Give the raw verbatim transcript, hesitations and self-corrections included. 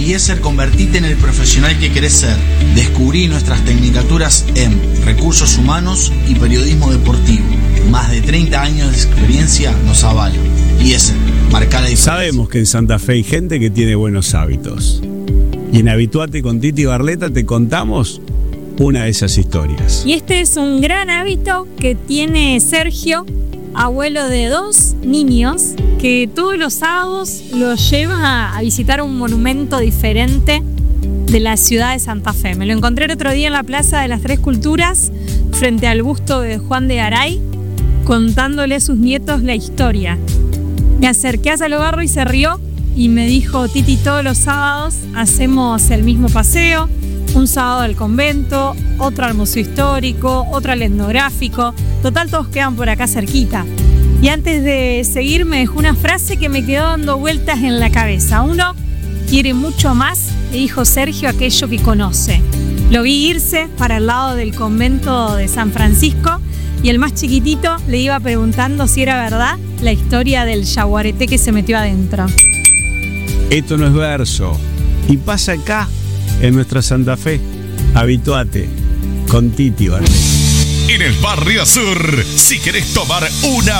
Eliezer, convertite en el profesional que querés ser. Descubrí nuestras tecnicaturas en Recursos Humanos y Periodismo Deportivo. Más de treinta años de experiencia nos avalan. Eliezer, marca la diferencia. Sabemos que en Santa Fe hay gente que tiene buenos hábitos. Y en Habituate con Titi Barleta te contamos una de esas historias. Y este es un gran hábito que tiene Sergio, abuelo de dos niños, que todos los sábados los lleva a visitar un monumento diferente de la ciudad de Santa Fe. Me lo encontré el otro día en la Plaza de las Tres Culturas, frente al busto de Juan de Garay, contándole a sus nietos la historia. Me acerqué a Salobarro y se rió y me dijo: Titi, todos los sábados hacemos el mismo paseo. Un sábado al convento, otro al museo histórico, otro al etnográfico. Total, todos quedan por acá cerquita. Y antes de seguir me dejó una frase que me quedó dando vueltas en la cabeza. Uno quiere mucho más, le dijo Sergio, aquello que conoce. Lo vi irse para el lado del convento de San Francisco y el más chiquitito le iba preguntando si era verdad la historia del yaguareté que se metió adentro. Esto no es verso. Y pasa acá, en nuestra Santa Fe. Habituate con Titi Barleta. En el Barrio Sur, si querés tomar una